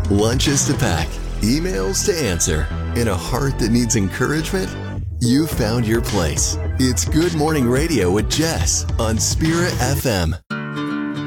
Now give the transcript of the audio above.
Lunches to pack, emails to answer, and a heart that needs encouragement? You found your place. It's Good Morning Radio with Jess on Spirit FM.